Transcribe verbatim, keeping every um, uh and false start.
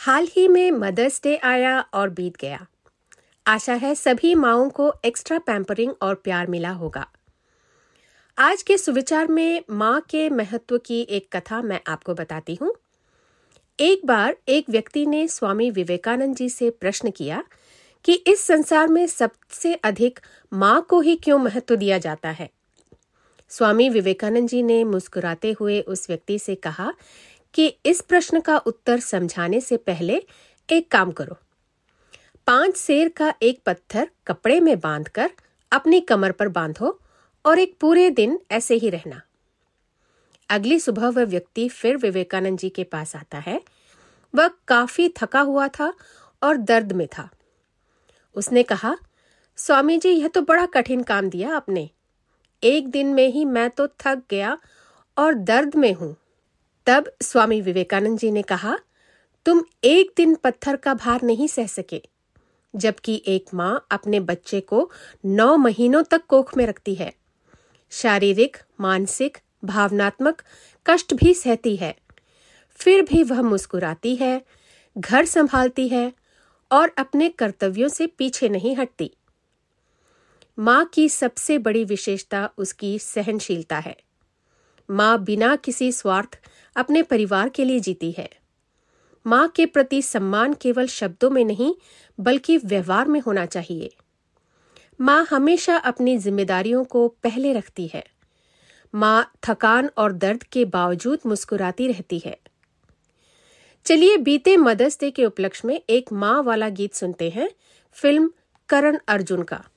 हाल ही में mother's day आया और बीत गया। आशा है सभी माँओं को एक्स्ट्रा पैम्परिंग और प्यार मिला होगा। आज के सुविचार में माँ के महत्व की एक कथा मैं आपको बताती हूँ। एक बार एक व्यक्ति ने स्वामी विवेकानंद जी से प्रश्न किया कि इस संसार में सबसे अधिक माँ को ही क्यों महत्व दिया जाता है। स्वामी विवेकानंद जी ने मुस्कुराते हुए उस व्यक्ति से कहा कि इस प्रश्न का उत्तर समझाने से पहले एक काम करो। पांच सेर का एक पत्थर कपड़े में बांधकर अपनी कमर पर बांधो और एक पूरे दिन ऐसे ही रहना। अगली सुबह वह व्यक्ति फिर विवेकानंद जी के पास आता है। वह काफी थका हुआ था और दर्द में था। उसने कहा, स्वामी जी, यह तो बड़ा कठिन काम दिया आपने। एक दिन में ही मैं तो थक गया और दर्द में हूं। तब स्वामी विवेकानंद जी ने कहा, तुम एक दिन पत्थर का भार नहीं सह सके, जबकि एक माँ अपने बच्चे को नौ महीनों तक कोख में रखती है। शारीरिक, मानसिक, भावनात्मक कष्ट भी सहती है, फिर भी वह मुस्कुराती है, घर संभालती है और अपने कर्तव्यों से पीछे नहीं हटती। माँ की सबसे बड़ी विशेषता उसकी सहनशीलता है। माँ बिना किसी स्वार्थ अपने परिवार के लिए जीती है। माँ के प्रति सम्मान केवल शब्दों में नहीं बल्कि व्यवहार में होना चाहिए। माँ हमेशा अपनी जिम्मेदारियों को पहले रखती है। माँ थकान और दर्द के बावजूद मुस्कुराती रहती है। चलिए बीते मदर्स डे के उपलक्ष्य में एक माँ वाला गीत सुनते हैं, फिल्म करण अर्जुन का।